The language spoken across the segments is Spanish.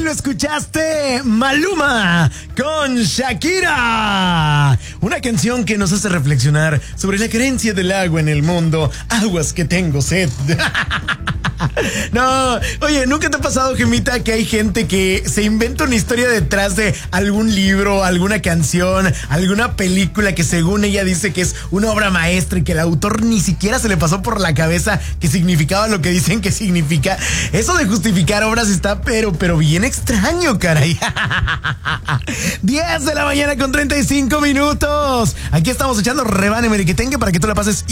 lo escuchaste, Maluma con Shakira. Una canción que nos hace reflexionar sobre la carencia del agua en el mundo. Aguas que tengo sed. No, oye, ¿nunca te ha pasado, Gemita, que hay gente que se inventa una historia detrás de algún libro, alguna canción, alguna película que según ella dice que es una obra maestra y que el autor ni siquiera se le pasó por la cabeza que significaba lo que dicen que significa? Eso de justificar obras está pero bien extraño, caray. 10 de la mañana con 35 minutos. Aquí estamos echando rebane merequetengue para que tú la pases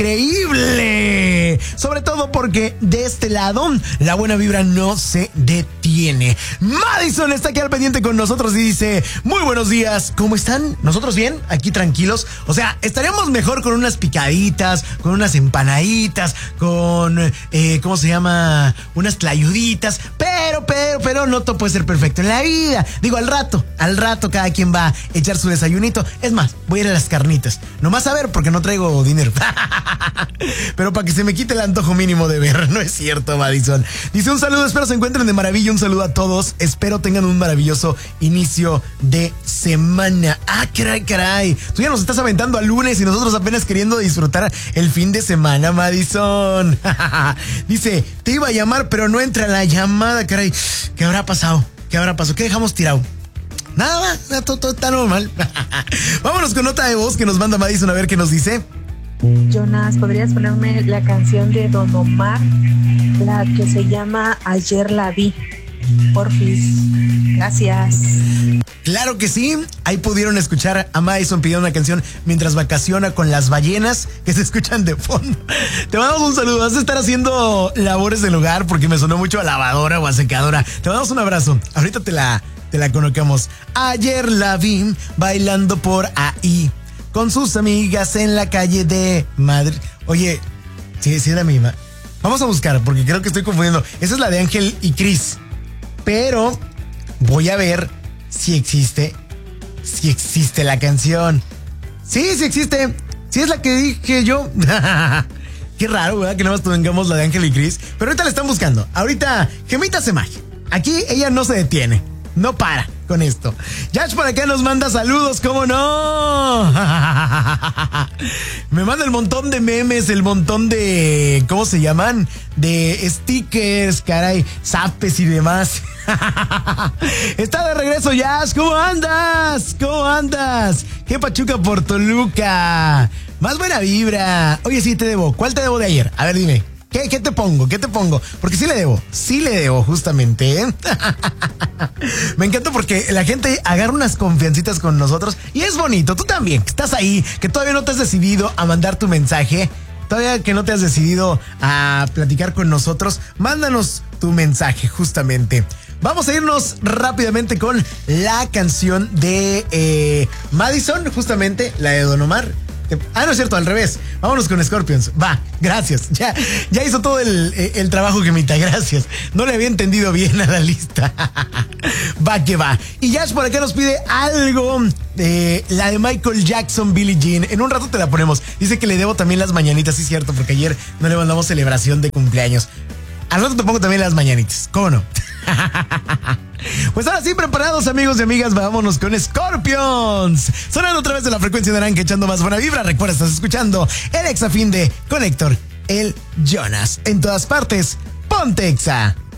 increíble. Sobre todo porque de este lado la buena vibra no se detiene. Madison está aquí al pendiente con nosotros y dice: muy buenos días, ¿cómo están? ¿Nosotros bien? Aquí tranquilos. O sea, estaríamos mejor con unas picaditas, con unas empanaditas, con ¿cómo se llama? Unas tlayuditas. Pero no todo puede ser perfecto en la vida. Digo, al rato cada quien va a echar su desayunito. Es más, voy a ir a las carnitas. Nomás a ver, porque no traigo dinero. Pero para que se me quite el antojo mínimo de ver. No es cierto, Madison. Dice: un saludo, espero se encuentren de maravilla. Un saludo a todos. Espero tengan un maravilloso inicio de semana. Ah, caray. Tú ya nos estás aventando al lunes y nosotros apenas queriendo disfrutar el fin de semana, Madison. Dice: te iba a llamar, pero no entra la llamada, caray. ¿Qué habrá pasado? ¿Qué dejamos tirado? Nada, todo está normal. Vámonos con nota de voz que nos manda Madison a ver qué nos dice. Jonas, ¿podrías ponerme la canción de Don Omar? La que se llama Ayer la vi. Porfis. Gracias. Claro que sí. Ahí pudieron escuchar a Madison pidiendo una canción mientras vacaciona con las ballenas que se escuchan de fondo. Te mandamos un saludo. Vas a estar haciendo labores del hogar porque me sonó mucho a lavadora o a secadora. Te mandamos un abrazo. Ahorita te la colocamos. Ayer la vi bailando por ahí con sus amigas en la calle de Madrid. Oye, sí es la misma. Vamos a buscar porque creo que estoy confundiendo. Esa es la de Ángel y Cris. Pero voy a ver si existe la canción. Sí existe. Sí es la que dije yo. Qué raro, ¿verdad? Que nada más tengamos la de Ángel y Cris. Pero ahorita la están buscando. Ahorita Gemita hace magia. Aquí ella no se detiene. No para con esto. Yash por acá nos manda saludos, ¿cómo no? Me manda el montón de memes, el montón de... ¿cómo se llaman? De stickers, caray, zapes y demás. Está de regreso, Yash. ¿Cómo andas? ¿Qué pachuca por Toluca? Más buena vibra. Oye, sí, te debo. ¿Cuál te debo de ayer? A ver, dime. ¿Qué te pongo? Porque sí le debo, justamente, ¿eh? Me encanta porque la gente agarra unas confiancitas con nosotros y es bonito. Tú también, que estás ahí, que todavía no te has decidido a mandar tu mensaje, todavía que no te has decidido a platicar con nosotros, mándanos tu mensaje, justamente. Vamos a irnos rápidamente con la canción de Madison, justamente, la de Don Omar. Ah, no es cierto, al revés. Vámonos con Scorpions. Va, gracias. Ya hizo todo el trabajo, Gemita, gracias. No le había entendido bien a la lista. Va que va. Y Yash por acá nos pide algo de la de Michael Jackson, Billie Jean. En un rato te la ponemos. Dice que le debo también las mañanitas, sí es cierto, porque ayer no le mandamos celebración de cumpleaños. Al rato te pongo también las mañanitas, ¿cómo no? Pues ahora sí, preparados, amigos y amigas, vámonos con Scorpions. Sonando otra vez de la frecuencia naranja, echando más buena vibra. Recuerda, estás escuchando el Exafín de Conector, el Jonas. En todas partes, ponte Exa.